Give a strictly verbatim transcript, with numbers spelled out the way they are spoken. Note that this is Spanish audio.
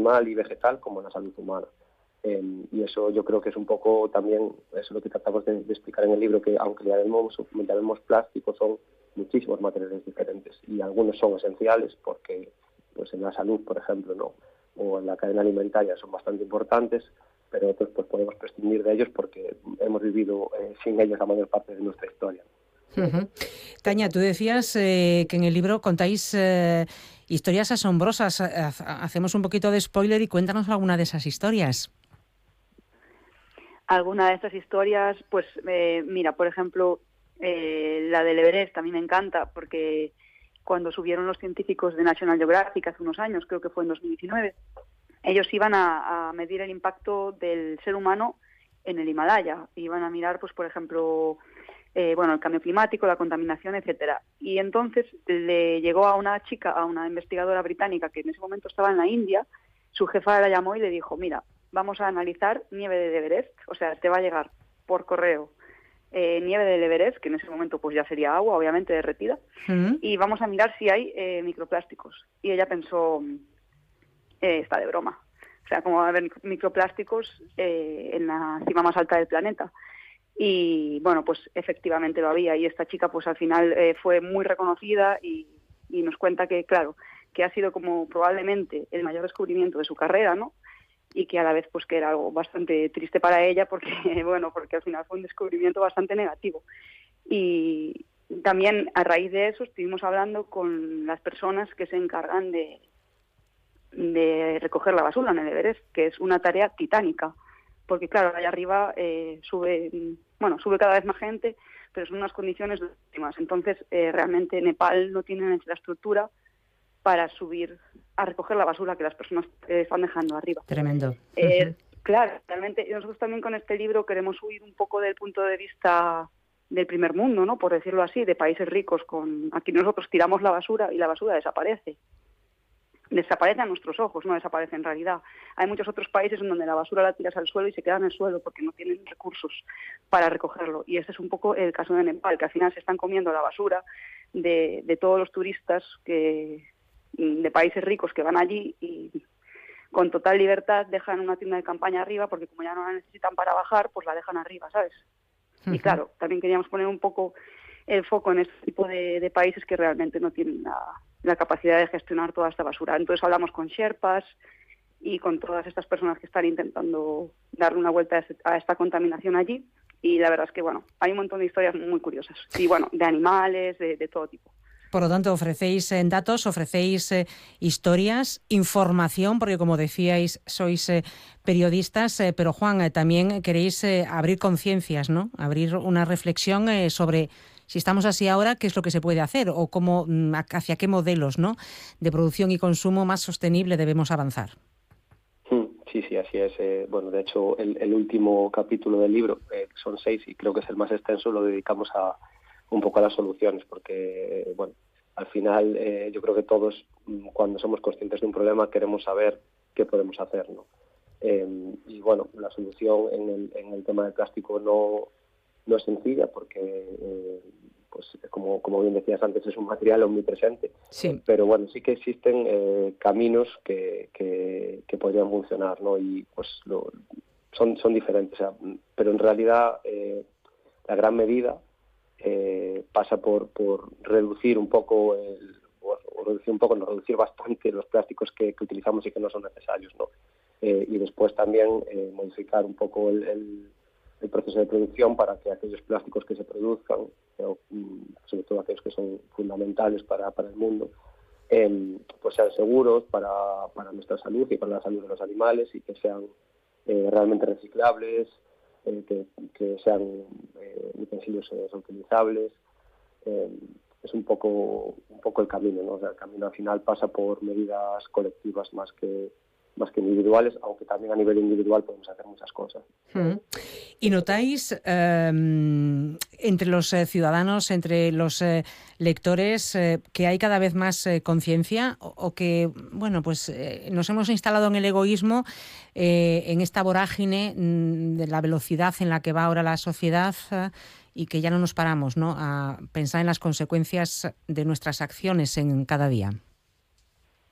animal y vegetal como en la salud humana. Eh, y eso yo creo que es un poco también, eso es lo que tratamos de, de explicar en el libro, que aunque le llamemos, le llamemos plástico, son muchísimos materiales diferentes y algunos son esenciales porque pues en la salud, por ejemplo, no, o en la cadena alimentaria son bastante importantes, pero otros pues podemos prescindir de ellos porque hemos vivido eh, sin ellos la mayor parte de nuestra historia. Uh-huh. Taña, tú decías eh, que en el libro contáis eh, historias asombrosas. Hacemos un poquito de spoiler y cuéntanos alguna de esas historias. Alguna de estas historias, pues eh, mira, por ejemplo, eh, la del Everest a mí me encanta porque cuando subieron los científicos de National Geographic hace unos años, creo que fue en dos mil diecinueve, ellos iban a, a medir el impacto del ser humano en el Himalaya. Iban a mirar, pues por ejemplo, eh, bueno, el cambio climático, la contaminación, etcétera. Y entonces le llegó a una chica, a una investigadora británica que en ese momento estaba en la India, su jefa la llamó y le dijo, mira, vamos a analizar nieve del Everest, o sea, te va a llegar por correo eh, nieve del Everest, que en ese momento pues ya sería agua, obviamente derretida, uh-huh. y vamos a mirar si hay eh, microplásticos. Y ella pensó, eh, está de broma, o sea, ¿cómo va a haber microplásticos eh, en la cima más alta del planeta? Y bueno, pues efectivamente lo había, y esta chica pues al final eh, fue muy reconocida y, y nos cuenta que, claro, que ha sido como probablemente el mayor descubrimiento de su carrera, ¿no? Y que a la vez pues que era algo bastante triste para ella porque bueno porque al final fue un descubrimiento bastante negativo. Y también a raíz de eso estuvimos hablando con las personas que se encargan de, de recoger la basura en el Everest, que es una tarea titánica, porque claro, allá arriba eh, sube bueno sube cada vez más gente, pero son unas condiciones óptimas. Entonces eh, realmente Nepal no tiene la infraestructura para subir a recoger la basura que las personas eh, están dejando arriba. Tremendo. Eh, uh-huh. Claro, realmente nosotros también con este libro queremos huir un poco del punto de vista del primer mundo, ¿no? Por decirlo así, de países ricos. Con aquí nosotros tiramos la basura y la basura desaparece. Desaparece a nuestros ojos, no desaparece en realidad. Hay muchos otros países en donde la basura la tiras al suelo y se queda en el suelo porque no tienen recursos para recogerlo. Y este es un poco el caso de Nepal, que al final se están comiendo la basura de, de todos los turistas que de países ricos que van allí y con total libertad dejan una tienda de campaña arriba porque como ya no la necesitan para bajar, pues la dejan arriba, ¿sabes? Uh-huh. Y claro, también queríamos poner un poco el foco en este tipo de, de países que realmente no tienen la, la capacidad de gestionar toda esta basura. Entonces hablamos con sherpas y con todas estas personas que están intentando darle una vuelta a, este, a esta contaminación allí, y la verdad es que, bueno, hay un montón de historias muy curiosas, y bueno, de animales, de, de todo tipo. Por lo tanto, ofrecéis eh, datos, ofrecéis eh, historias, información, porque como decíais, sois eh, periodistas, eh, pero Juan, eh, también queréis eh, abrir conciencias, ¿no? Abrir una reflexión eh, sobre si estamos así ahora, qué es lo que se puede hacer o cómo, hacia qué modelos, ¿no?, de producción y consumo más sostenible debemos avanzar. Sí, sí, así es. Eh, bueno, de hecho, el, el último capítulo del libro, eh, son seis y creo que es el más extenso, lo dedicamos a un poco a las soluciones, porque, bueno, al final eh, yo creo que todos, cuando somos conscientes de un problema, queremos saber qué podemos hacer, ¿no? Eh, y bueno, la solución en el, en el tema del plástico no, no es sencilla, porque, eh, pues como, como bien decías antes, es un material omnipresente. Sí. Pero bueno, sí que existen eh, caminos que, que, que podrían funcionar, ¿no? Y pues lo, son, son diferentes, o sea, pero en realidad eh, la gran medida Eh, pasa por, por reducir un poco, el, o, o reducir un poco, no, reducir bastante los plásticos que, que utilizamos y que no son necesarios, ¿no? Eh, y después también eh, modificar un poco el, el, el proceso de producción para que aquellos plásticos que se produzcan, eh, sobre todo aquellos que son fundamentales para, para el mundo, eh, pues sean seguros para, para nuestra salud y para la salud de los animales, y que sean eh, realmente reciclables, Eh, que, que sean eh, utensilios eh, reutilizables. Eh, es un poco un poco el camino, ¿no? O sea, el camino al final pasa por medidas colectivas más que más que individuales, aunque también a nivel individual podemos hacer muchas cosas. Mm. ¿Y notáis eh, entre los eh, ciudadanos, entre los eh, lectores, eh, que hay cada vez más eh, conciencia o, o que, bueno, pues eh, nos hemos instalado en el egoísmo, eh, en esta vorágine mm, de la velocidad en la que va ahora la sociedad, eh, y que ya no nos paramos, ¿no?, a pensar en las consecuencias de nuestras acciones en cada día?